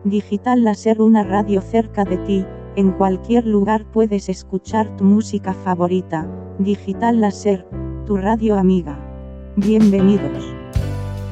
Digital Láser, una radio cerca de ti, en cualquier lugar puedes escuchar tu música favorita. Digital Láser, tu radio amiga. Bienvenidos.